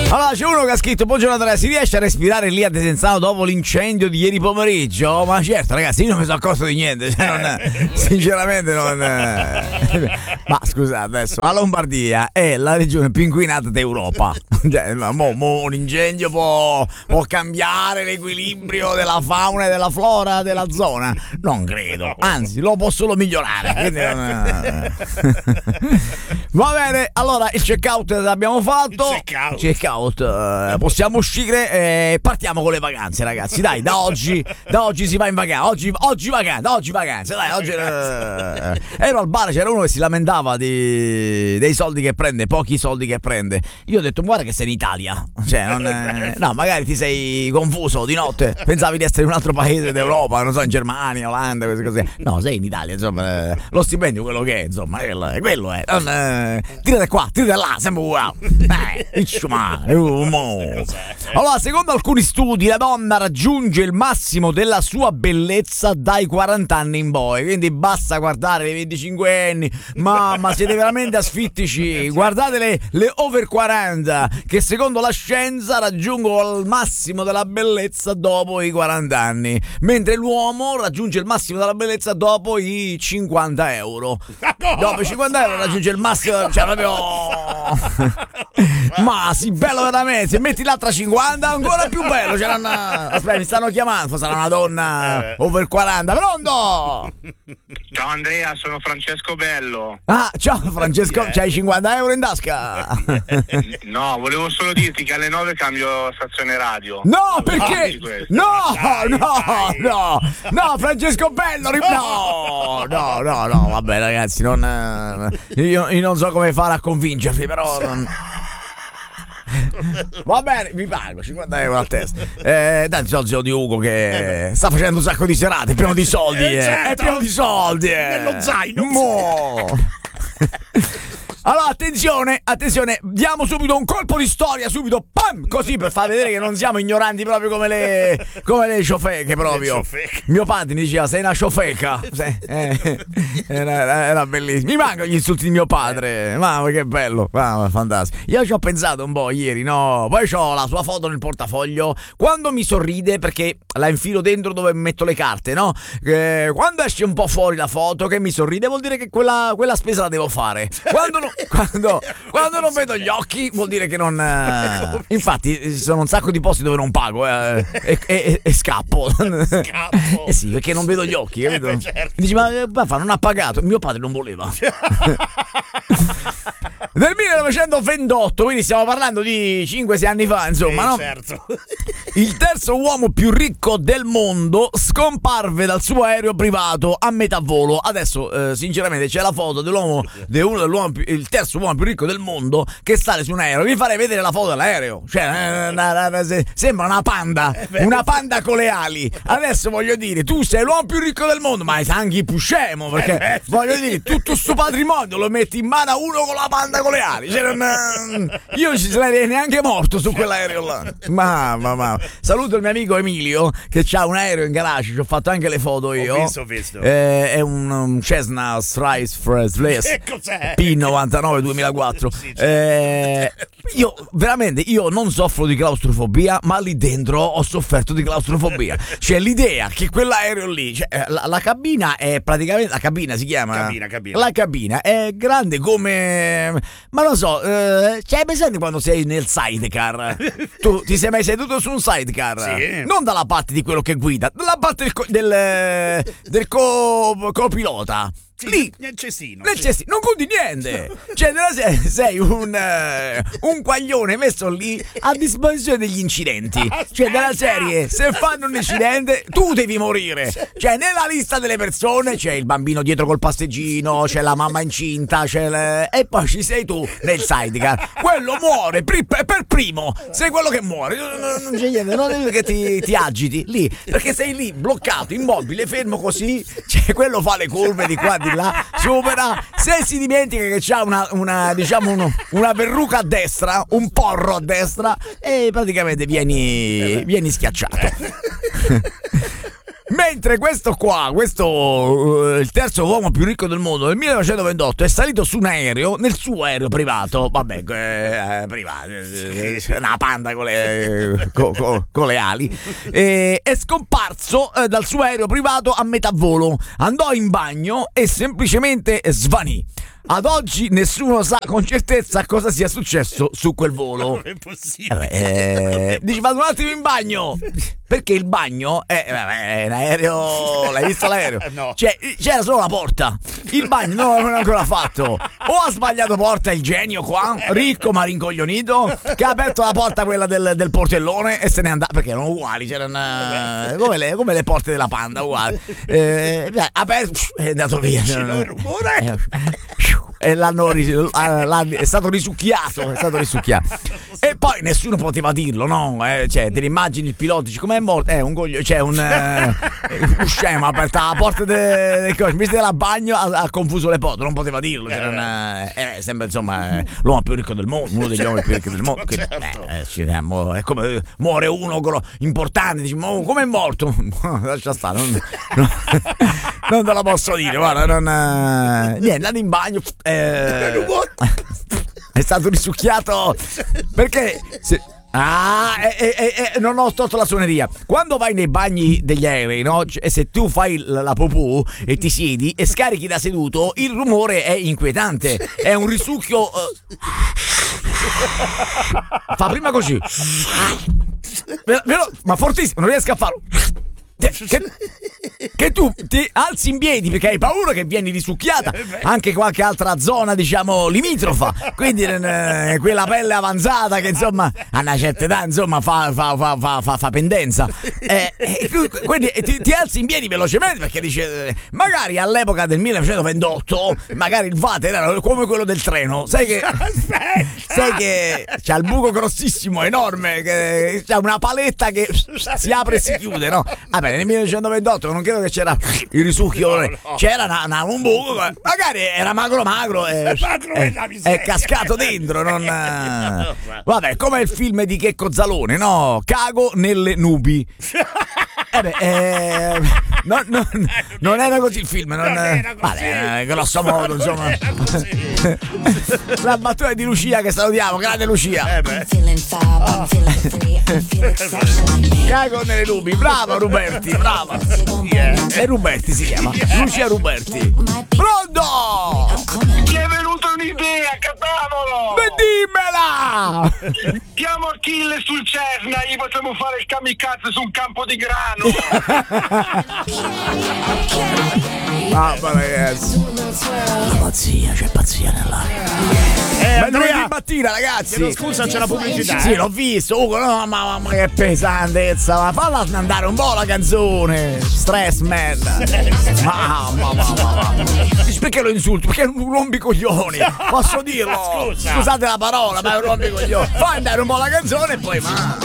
Allora c'è uno che ha scritto: buongiorno Andrea, si riesce a respirare lì a Desenzano dopo l'incendio di ieri pomeriggio? Ma certo ragazzi, io non mi sono accorto di niente, cioè sinceramente non ma scusate, adesso la Lombardia è la regione più inquinata d'Europa, cioè, un incendio può cambiare l'equilibrio della fauna e della flora della zona? Non credo, anzi lo può solo migliorare, quindi va bene, allora il check-out l'abbiamo fatto, check-out, possiamo uscire e partiamo con le vacanze ragazzi, dai, da oggi si va in vacanza, oggi vacanza, dai, oggi ero al bar, c'era uno che si lamentava dei soldi che prende, pochi soldi che prende. Io ho detto guarda che sei in Italia, cioè no, magari ti sei confuso di notte, pensavi di essere in un altro paese d'Europa, non so, in Germania, Olanda, queste cose. No, sei in Italia, insomma, lo stipendio quello che è, insomma, quello è. Tirate qua, tirate là, sempre wow. Allora, secondo alcuni studi, la donna raggiunge il massimo della sua bellezza dai 40 anni in poi, quindi basta guardare le 25 anni, mamma siete veramente asfittici, guardate le over 40 che secondo la scienza raggiungono il massimo della bellezza dopo i 40 anni, mentre l'uomo raggiunge il massimo della bellezza dopo i 50 euro. Dopo i 50 euro raggiunge il massimo, cioè proprio ma sì, bello veramente, se metti l'altra 50 ancora più bello, cioè aspetta, mi stanno chiamando, sarà una donna over 40. Pronto? Ciao Andrea, sono Francesco Bello. Ah, ciao Francesco, c'hai 50 euro in tasca? No, volevo solo dirti che alle 9 cambio stazione radio. No, perché? No, Francesco Bello, no, vabbè ragazzi, io non so come fare a convincervi, però va bene, vi pago 50 euro a testa. Tanti soldi di Ugo che sta facendo un sacco di serate, è pieno di soldi, certo, è pieno di soldi nello zaino. Allora attenzione, diamo subito un colpo di storia, subito, pam, così per far vedere che non siamo ignoranti proprio come le ciofeche proprio. Mio padre mi diceva sei una ciofeca, era bellissimo. Mi mancano gli insulti di mio padre, mamma che bello, mamma, fantastico. Io ci ho pensato un po' ieri, no? Poi c'ho la sua foto nel portafoglio, quando mi sorride perché la infilo dentro dove metto le carte, no? Quando esce un po' fuori la foto che mi sorride vuol dire che quella spesa la devo fare. Quando non vedo gli occhi vuol dire che non infatti ci sono un sacco di posti dove non pago e scappo. Sì, perché non vedo gli occhi, capito? Certo. Dici ma non ha pagato, mio padre non voleva. Nel 1928, quindi stiamo parlando di 5-6 anni fa, insomma, no? Certo. Il terzo uomo più ricco del mondo scomparve dal suo aereo privato a metà volo. Adesso, sinceramente, c'è la foto il terzo uomo più ricco del mondo che sale su un aereo. Vi farei vedere la foto dell'aereo. Cioè, sembra una panda con le ali. Adesso voglio dire, tu sei l'uomo più ricco del mondo, ma sei anche più scemo, perché voglio dire, tutto sto patrimonio lo metti in mano a uno con la panda con le ali. Cioè, io ci sarei neanche morto su quell'aereo là. Ma saluto il mio amico Emilio che c'ha un aereo in garage, ci ho fatto anche le foto io. Ho visto. È un Cessna Strike P99 2004. Sì, certo. Io veramente non soffro di claustrofobia, ma lì dentro ho sofferto di claustrofobia. Cioè l'idea che quell'aereo lì, cioè, la cabina è praticamente, la cabina si chiama cabina. La cabina è grande come, ma non so, c'hai presente quando sei nel sidecar? Tu ti sei mai seduto su un sidecar? Sì. Non dalla parte di quello che guida, dalla parte del copilota. Sì, lì nel cestino non conti niente. Cioè sei un quaglione messo lì a disposizione degli incidenti. Cioè della serie, se fanno un incidente tu devi morire. Cioè nella lista delle persone c'è il bambino dietro col passeggino, c'è la mamma incinta, e poi ci sei tu nel sidecar. Quello muore per primo. Sei quello che muore. Non c'è niente, non devi che ti agiti lì, perché sei lì bloccato, immobile, fermo così. Cioè quello fa le curve di qua di là, supera, se si dimentica che c'ha una verruca a destra, un porro a destra, e praticamente vieni schiacciato. Mentre questo qua, il terzo uomo più ricco del mondo, nel 1928 è salito su un aereo, nel suo aereo privato, vabbè, privato, una panda con le ali, è scomparso dal suo aereo privato a metà volo, andò in bagno e semplicemente svanì. Ad oggi nessuno sa con certezza cosa sia successo su quel volo. Non è possibile. Dici, vado un attimo in bagno. Perché il bagno è un aereo. L'hai visto l'aereo? No. Cioè, c'era solo la porta. Il bagno non è ancora fatto. O ha sbagliato porta il genio qua, ricco ma rincoglionito, che ha aperto la porta quella del portellone e se n'è andato. Perché erano uguali, c'erano come le porte della panda, uguali. Aperto, è andato via. Il rumore. E è stato risucchiato, e poi nessuno poteva dirlo, no? Cioè, te immagini il pilota, dici com'è morto? Un coglio, c'è un scemo ha aperto la porta del coche, invece della bagno ha confuso le porte, non poteva dirlo. Sembra insomma l'uomo più ricco del mondo, uno degli uomini più ricchi del mondo. Certo. È come muore uno importante, dici, come è morto? Lascia stare, non te la posso dire, guarda, niente, è andato in bagno. È stato risucchiato perché non ho tolto la suoneria. Quando vai nei bagni degli aerei, no? E se tu fai la popù e ti siedi e scarichi da seduto, il rumore è inquietante. È un risucchio. Fa prima così. Ma fortissimo, non riesco a farlo. Che tu ti alzi in piedi perché hai paura che vieni risucchiata anche qualche altra zona, diciamo, limitrofa, quindi quella pelle avanzata che insomma a una certa età insomma fa pendenza, quindi ti alzi in piedi velocemente perché dice magari all'epoca del 1928 magari il water era come quello del treno, sai che c'ha il buco grossissimo enorme, che c'ha una paletta che si apre e si chiude, no? Nel 1928 non credo che c'era il risucchio, c'era un buco, magari era magro è cascato dentro, vabbè, come il film di Checco Zalone, no? Cago nelle nubi. Non era così il film, grosso modo, insomma. La battuta di Lucia che salutiamo, grande Lucia. Cago nelle nubi, bravo Ruberti, brava. E Ruberti si chiama, Lucia Ruberti. Pronto? Ti è venuta un'idea, catavolo! Beh, dimmela! Chiamo Achille sul Cessna, gli facciamo fare il kamikaze su un campo di grano. Ragazzi, c'è pazzia nell'aria. Lunedì mattina, ragazzi. Scusa, c'è la pubblicità. Sì, l'ho visto. Ugo, no, ma che pesantezza. Ma falla andare un po' la canzone. Stress man. Mamma. Perché lo insulto? Perché è un rompicoglioni. Posso dirlo? Scusa. Scusate la parola, ma è un rompicoglioni. Fai andare un po' la canzone e poi